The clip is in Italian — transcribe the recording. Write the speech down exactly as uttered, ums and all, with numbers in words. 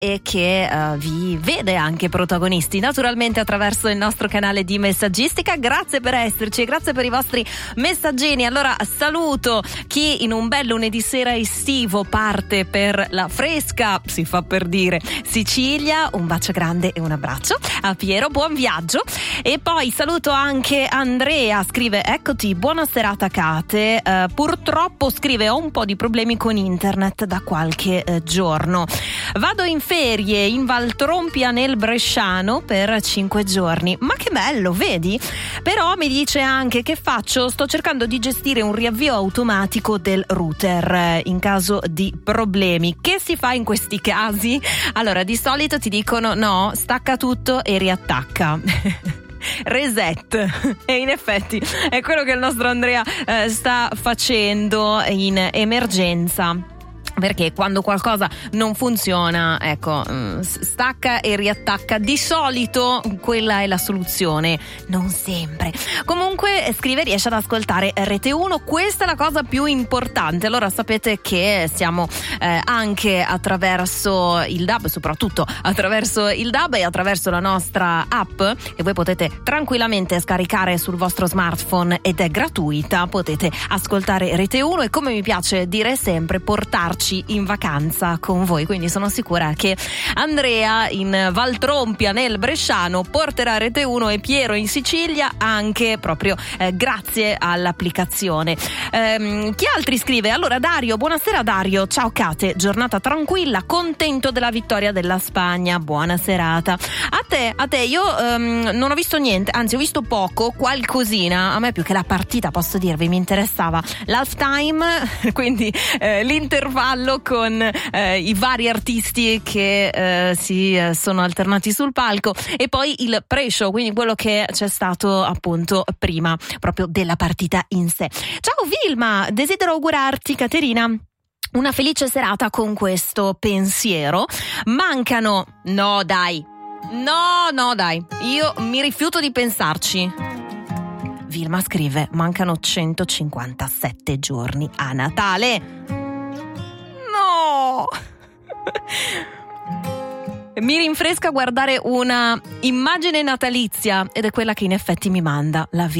e che uh, vi vede anche protagonisti, naturalmente attraverso il nostro canale di messaggistica. Grazie per esserci e grazie per i vostri messaggini. Allora saluto chi in un bel lunedì sera estivo parte per la fresca, si fa per dire, Sicilia. Un bacio grande e un abbraccio a Piero, buon viaggio. E poi saluto anche Andrea, scrive: eccoti, buona serata Kate, uh, purtroppo scrive ho un po' di problemi con internet da qualche uh, giorno, vado in ferie in Valtrompia nel Bresciano per cinque giorni. Ma che bello, vedi? Però mi dice anche: che faccio? Sto cercando di gestire un riavvio automatico del router in caso di problemi. Che si fa in questi casi? Allora, di solito ti dicono no, stacca tutto e riattacca. Reset, e in effetti è quello che il nostro Andrea eh, sta facendo in emergenza, perché quando qualcosa non funziona, ecco, stacca e riattacca. Di solito quella è la soluzione, non sempre. Comunque scrive, riesce ad ascoltare Rete uno, questa è la cosa più importante. Allora sapete che siamo eh, anche attraverso il D A B, soprattutto attraverso il D A B e attraverso la nostra app, che voi potete tranquillamente scaricare sul vostro smartphone ed è gratuita. Potete ascoltare Rete uno e, come mi piace dire sempre, portarci in vacanza con voi. Quindi sono sicura che Andrea in Valtrompia nel Bresciano porterà Rete uno e Piero in Sicilia anche proprio eh, grazie all'applicazione. Ehm, chi altri scrive? Allora Dario, buonasera Dario, ciao Kate, giornata tranquilla, contento della vittoria della Spagna, buona serata. A te, a te io um, non ho visto niente, anzi ho visto poco, qualcosina. A me più che la partita, posso dirvi, mi interessava l'half time, quindi eh, l'intervallo con eh, i vari artisti che eh, si eh, sono alternati sul palco, e poi il pre-show, quindi quello che c'è stato appunto prima proprio della partita in sé. Ciao Vilma, desidero augurarti, Caterina, una felice serata con questo pensiero. Mancano, no dai, no no dai, io mi rifiuto di pensarci. Vilma scrive: mancano centocinquantasette giorni a Natale. No! Mi rinfresca guardare una immagine natalizia ed è quella che in effetti mi manda la vita.